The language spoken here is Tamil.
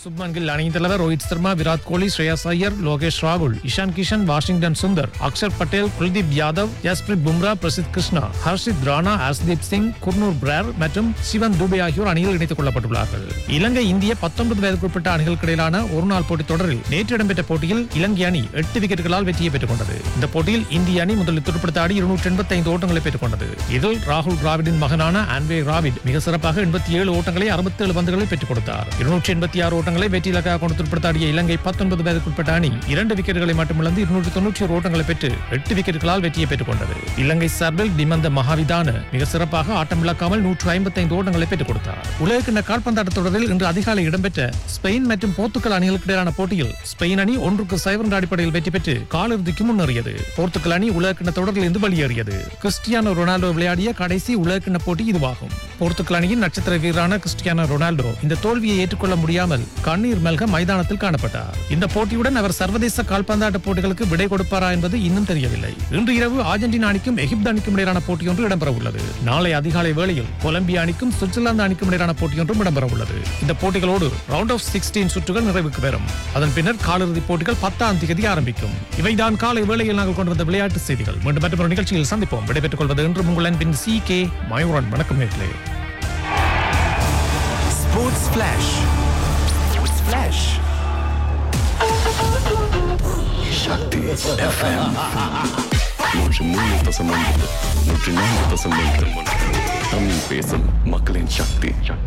சுப்மன் கில் அணியின் தலைவர் ரோஹித் சர்மா, விராட் கோலி, ஸ்ரேயஸ் ஐயர், லோகேஷ் ராகுல், இஷான் கிஷன், வாஷிங்டன் சுந்தர், அக்ஷர் பட்டேல், குல்தீப் யாதவ், ஜஸ்பிரித் பும்ரா, பிரசித் கிருஷ்ணா, ஹர்ஷித் ராணா, ஹர்ஷ்தீப் சிங், குர்னூர் பிரார் மற்றும் சிவன் துபே ஆகியோர் அணியில் இணைத்துக் கொள்ளப்பட்டுள்ளார்கள். இலங்கை இந்திய 19 வயதுக்குட்பட்ட அணிகளுக்கு இடையிலான ஒருநாள் போட்டித் தொடரில் நேற்று இடம்பெற்ற போட்டியில் இலங்கை அணி 8 விக்கெட்டுகளால் வெற்றியை பெற்றுக் கொண்டது. இந்த போட்டியில் இந்திய அணி முதலில் துடுப்படுத்த ஆடி 285 ஓட்டங்களை பெற்றுக் கொண்டது. இதில் ராகுல் டிராவிடின் மகனான ஆன்வே டிராவிட் மிக சிறப்பாக 87 ஓட்டங்களை 67 பந்துகளில் பெற்றுக் கொடுத்தார். 286 ஓட்டங்களை வெற்றி இலக்காக கொண்டு துடுப்படுத்தாடிய இலங்கை 19 வயதுக்குட்பட்ட அணி 2 விக்கெட்டுகளை மட்டும் இழந்து 291 ஓட்டங்களை பெற்று 8 விக்கெட்டுகளால் வெற்றியை பெற்றுக் கொண்டது. இலங்கை சார்பில் டிமந்த மகாவிதான மிக சிறப்பாக ஆட்டம் இழக்காமல் 155 ஓட்டங்களை பெற்றுக் கொடுத்தார். உலகக்கிண்ண கால்பந்தாட்ட தொடரில் இன்று அதிகாலை இடம்பெற்ற ஸ்பெயின் மற்றும் போர்த்துகல் அணிகளுக்கு இடையிலான போட்டியில் ஸ்பெயின் அணி 1-0 என்ற அடிப்படையில் வெற்றி பெற்று காலிறுதிக்கு முன்னேறியது. போர்த்துகல் அணி உலகக்கிண்ண தொடரில் இருந்து வெளியேறியது. கிறிஸ்டியானோ ரொனால்டோ விளையாடிய கடைசி உலகக்கிண்ண போட்டி இதுவாகும். போர்த்துகல் அணியின் நட்சத்திர வீரரான கிறிஸ்டியானோ ரொனால்டோ இந்த தோல்வியை ஏற்றுக்கொள்ள முடியாமல் கண்ணீர் மல்க மைதானத்தில் காணப்பட்டார். இந்த போட்டியுடன் அவர் சர்வதேச கால்பந்தாட்ட போட்டிகளுக்கு விடை கொடுப்பாரா என்பது இன்னும் தெரியவில்லை. இன்று இரவு அர்ஜென்டினா அணிக்கும் எகிப்து அணிக்கும் இடையிலான போட்டி ஒன்று இடம்பெற உள்ளது. நாளை அதிகாலை வேளையில் கொலம்பியா அணிக்கும் சுவிட்சர்லாந்து அணிக்கும் இடையிலான போட்டி ஒன்றும் இடம்பெற உள்ளது. இந்த போட்டிகளோடு ரவுண்ட் ஆஃப் 16 சுற்றுகள் நிறைவுக்கு வரும். அதன் பின்னர் காலிறுதி போட்டிகள் 10ஆம் தேதி ஆரம்பிக்கும். இவைதான் காலை வேளையில் நாங்கள் கொண்டு வந்த விளையாட்டு செய்திகள். மீண்டும் மற்றொரு நிகழ்ச்சியில் சந்திப்போம். விடைபெற்றுக் கொள்வது என்று உங்கள் அன்பின் CK மயூரன். வணக்கம் நேயர்களே. Sports Flash. Sports Flash. Shakti FM. 103.9 Tamil பேசும் மக்களின் சக்தி.